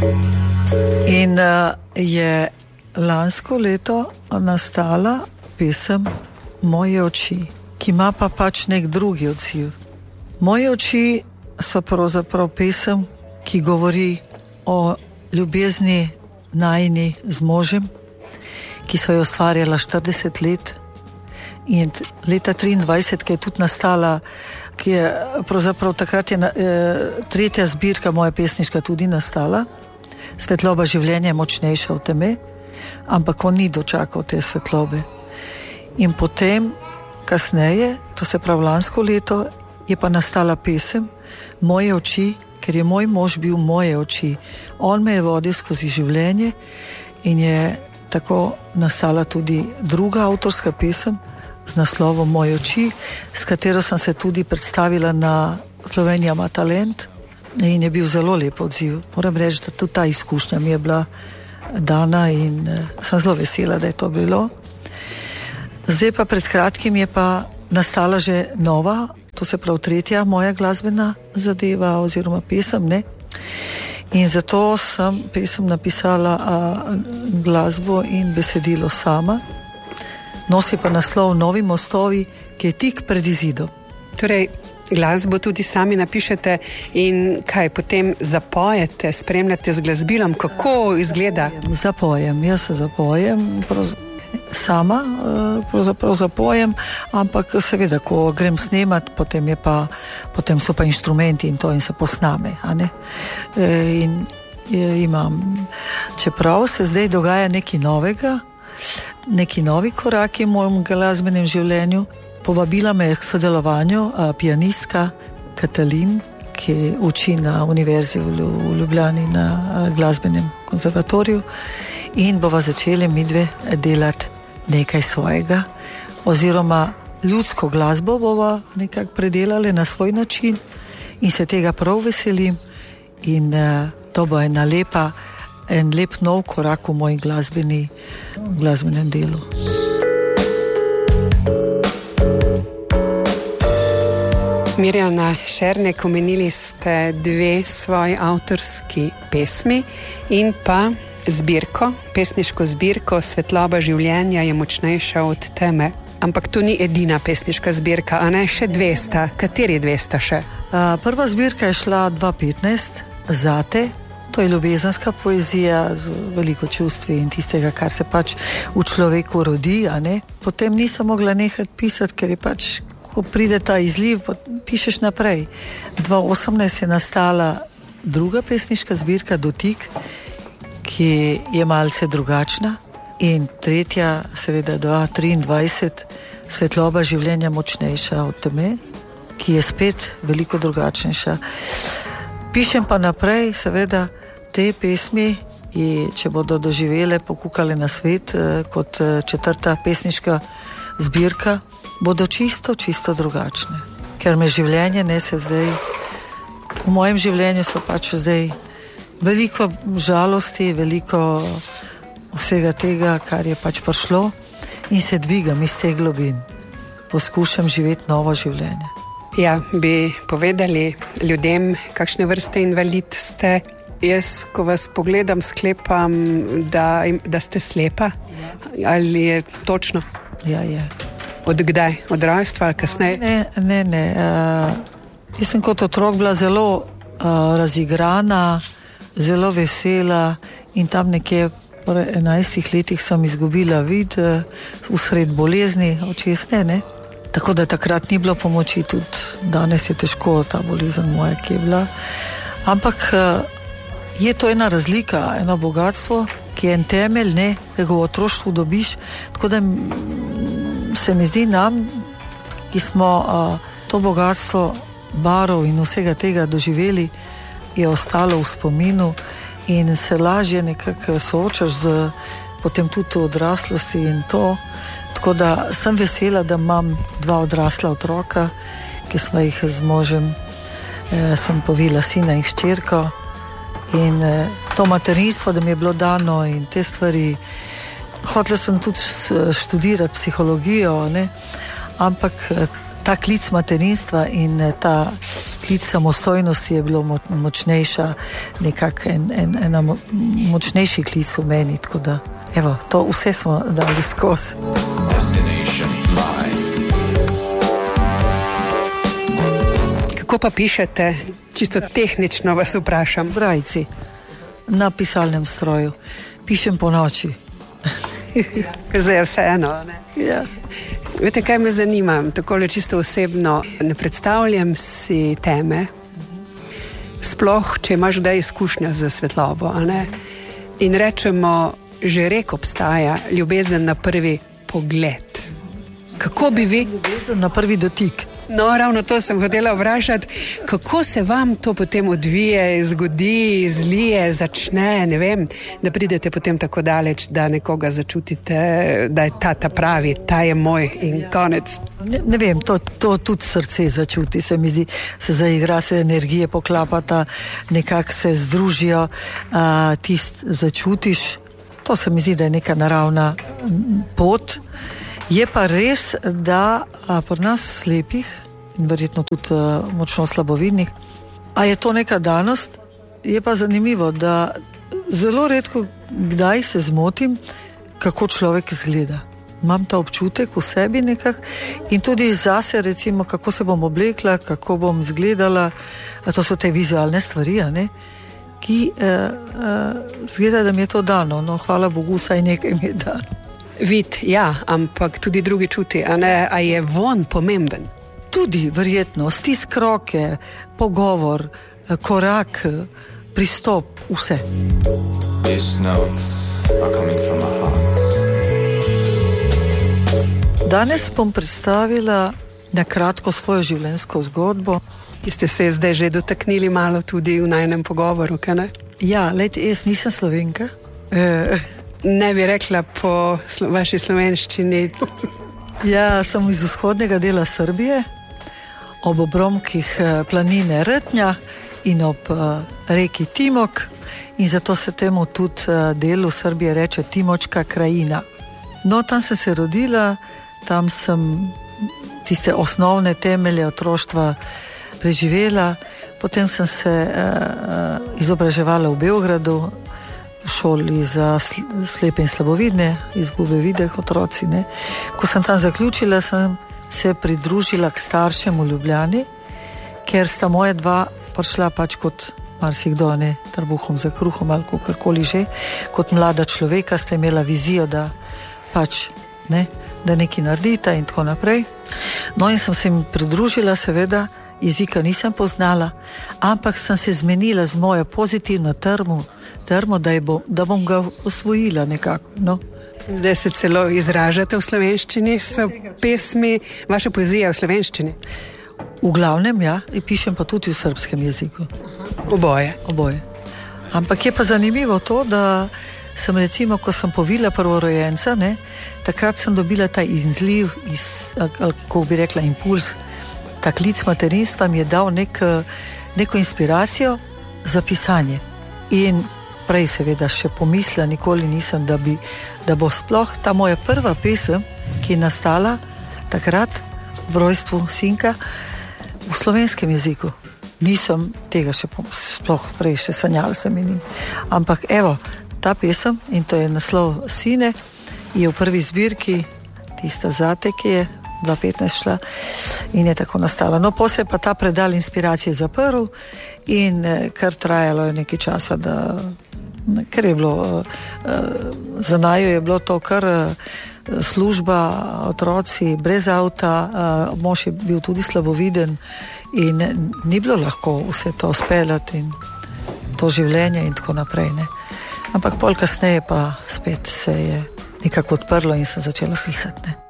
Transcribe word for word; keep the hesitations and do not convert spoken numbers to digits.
In uh, je lansko leto nastala pesem Moje oči, ki ima pa pač nek drugi odziv. Moje oči so pravzaprav pesem, ki govori o ljubezni najini z možem, ki so jo ustvarjala štirideset let. In leta triindvajset, ki je tudi nastala, ki je pravzaprav takrat je eh, tretja zbirka moja pesniška tudi nastala, Svetloba življenja je močnejša od teme, ampak on ni dočakal te svetlobe. In potem, kasneje, to se pravi lansko leto, je pa nastala pesem Moje oči, ker je moj mož bil moje oči. On me je vodil skozi življenje in je tako nastala tudi druga avtorska pesem z naslovom Moje oči, s katero sem se tudi predstavila na Slovenija ima talent in je bil zelo lep odziv. Moram reči, da tudi ta izkušnja mi je bila dana in uh, sem zelo vesela, da je to bilo. Zdaj pa pred kratkim je pa nastala že nova, to se pravi tretja moja glasbena zadeva oziroma pesem, ne? In zato sem pesem napisala a, glasbo in besedilo sama. Nosi pa naslov Novi mostovi, ki je tik pred izidom. Torej, glasbo tudi sami napišete in kaj potem zapojete, spremljate z glasbilom, kako izgleda? Zapojem, jaz se zapojem, sama pravzaprav zapojem, ampak seveda, ko grem snemat, potem, je pa, potem so pa inštrumenti in to in se posname. A ne? In imam, čeprav se zdaj dogaja nekaj novega, neki novi koraki v mojem glasbenem življenju. Povabila me je k sodelovanju a, pianistka Katalin, ki uči na Univerzi v Ljubljani na a, glasbenem konzervatoriju in bova začeli midve delati nekaj svojega oziroma ljudsko glasbo bova nekako predelali na svoj način in se tega prav veselim in a, to bo ena lepa, en lep nov korak v mojem glasbeni, glasbenem delu. Mirjana Šernek, omenili ste dve svoji avtorski pesmi in pa zbirko, pesniško zbirko Svetloba življenja je močnejša od teme. Ampak to ni edina pesniška zbirka, a ne, še dve sta. Kateri dve sta še? Uh, prva zbirka je šla dva petnajst, Zate. To je ljubezenska poezija z veliko čustvi in tistega, kar se pač v človeku rodi, a ne. Potem nisem mogla nehati pisati, ker je pač, ko pride ta izliv, pišeš naprej. dva osemnajst je nastala druga pesniška zbirka Dotik, ki je malce drugačna, in tretja, seveda dva triindvajset, Svetloba življenja močnejša od teme, ki je spet veliko drugačnejša. Pišem pa naprej, seveda, te pesmi, in če bodo doživele, pokukale na svet kot četrta pesniška zbirka, bodo čisto, čisto drugačne. Ker me življenje nese zdaj, v mojem življenju so pač zdaj veliko žalosti, veliko vsega tega, kar je pač prišlo in se dvigam iz teh globin. Poskušam živeti novo življenje. Ja, bi povedali ljudem, kakšne vrste invalid ste? Jaz, ko vas pogledam, sklepam, da, da ste slepa. Ali je točno? Ja, je. Od kdaj? Od rojstva ali kasneje? Ne, ne, ne. Uh, jaz sem kot otrok bila zelo uh, razigrana, zelo vesela in tam nekje po enajstih letih sem izgubila vid uh, usred bolezni očesne, ne. Tako da takrat ni bilo pomoči, tudi danes je težko ta bolezen moja, ki je bila. Ampak uh, je to ena razlika, eno bogatstvo, ki je en temelj, ne, ki ga v otroštvu dobiš, tako da se mi zdi nam, ki smo uh, to bogatstvo barov in vsega tega doživeli, je ostalo v spominu in se lažje nekako soočaš z potem tudi odraslosti in to. Tako da sem vesela, da imam dva odrasla otroka, ki smo jih z možem, eh, sem povila sina in hčerko in eh, to materinstvo, da mi je bilo dano in te stvari. Hotela sem tudi študirati psihologijo, ne? Ampak ta klic materinstva in ta klic samostojnosti je bilo močnejša, nekak en, en, ena močnejši klic v meni, tako da, evo, to vse smo dali skozi. Kako pa pišete? Čisto tehnično vas vprašam. Brajci, na pisalnem stroju. Pišem po noči. Zdaj je vse eno, ne? Ja. Veste, kaj me zanima? Takole čisto osebno. Ne predstavljam si teme, sploh, če imaš kdaj izkušnja za svetlobo, a ne? In rečemo, že rek obstaja, ljubezen na prvi pogled. Kako bi vi... Ljubezen na prvi dotik. No, ravno to sem hotela vprašati. Kako se vam to potem odvije, zgodi, zlije, začne, ne vem, da pridete potem tako daleč, da nekoga začutite, da je ta ta pravi, ta je moj in konec. Ne, ne vem, to, to tudi srce začuti, se mi zdi, se zaigra, se energije poklapata, nekako se združijo, a, ti začutiš, to se mi zdi, da je neka naravna pot. Je pa res, da a, pri nas slepih in verjetno tudi a, močno slabovidnih, a je to neka danost, je pa zanimivo, da zelo redko kdaj se zmotim, kako človek izgleda. Imam ta občutek v sebi nekak in tudi zase, recimo, kako se bom oblekla, kako bom izgledala, a to so te vizualne stvari, a ne, ki a, a, zgleda, da mi je to dano, no, hvala Bogu, saj nekaj mi je dano. Vid, ja, ampak tudi drugi čuti, a ne, a je von pomemben? Tudi, verjetno, stisk roke, pogovor, korak, pristop, vse. Danes bom predstavila na kratko svojo življenjsko zgodbo. Ki ste se zdaj že dotaknili malo tudi v najnem pogovoru, kaj ne? Ja, lejte, jaz nisem Slovenka. E, Ne bi rekla po slo- vaši slovenščini. Ja, sem iz vzhodnega dela Srbije, ob obromkih planine Rtnja in ob uh, reki Timok in zato se temu tudi uh, delu Srbije reče Timočka krajina. No, tam sem se rodila, tam sem tiste osnovne temelje otroštva preživela, potem sem se uh, izobraževala v Beogradu, v šoli za slepe in slabovidne, izgube videh otroci. Ne. Ko sem tam zaključila, sem se pridružila k staršem v Ljubljani, ker sta moja dva prišla pač kot marsikdo, ne, trbuhom za kruhom ali kakorkoli že, kot mlada človeka sta imela vizijo, da pač, ne, da nekaj naredita in tako naprej. No in sem se jim pridružila, seveda, jezika nisem poznala, ampak sem se zmenila z mojo pozitivno trmo, trmo, da, bo, da bom ga osvojila nekako. No. Zdaj se celo izražate v slovenščini, so pesmi, vaša poezija v slovenščini? V glavnem, ja, in pišem pa tudi v srbskem jeziku. Oboje. Oboje. Ampak je pa zanimivo to, da sem recimo, ko sem povila prvorojenca, ne, takrat sem dobila ta izliv, iz, ali ko bi rekla impuls, ta klic materinstva mi je dal nek, neko inspiracijo za pisanje. In prej seveda še pomislila, nikoli nisem, da, bi, da bo sploh ta moja prva pesem, ki je nastala takrat v rojstvu sinka, v slovenskem jeziku. Nisem tega še sploh prej še sanjala se mi. Ampak evo, ta pesem, in to je naslov Sine, je v prvi zbirki, tista zate, ki je dva petnajst šla in je tako nastala. No, posebej pa ta predal inspiracije zaprl in kar trajalo je nekaj časa, da, ker je bilo, za naju je bilo to kar služba, otroci brez avta, mož je bil tudi slaboviden in ni bilo lahko vse to speljati in to življenje in tako naprej, ne. Ampak pol kasneje pa spet se je nekako odprlo in sem začela pisati, ne.